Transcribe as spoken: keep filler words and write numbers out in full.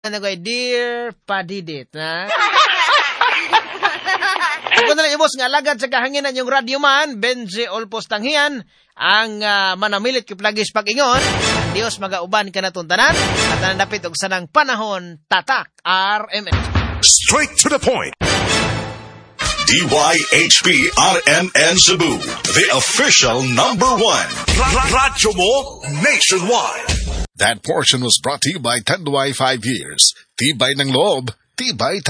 Ano ko, dear Padidit, ha? Ako na lang ibos nga alagad sa kahanginan yung radyo man, Benji Olpos Tanghian, ang uh, manamilit kiplagis pag-ingon, Diyos magauban ka na tuntanan, at nanandapit og sanang panahon, tatak, R M N. Straight to the point. D Y H P R M N Cebu, the official number one. Radyo mo nationwide. That portion was brought to you by Tanduay five years. Tibay ng loob, tibay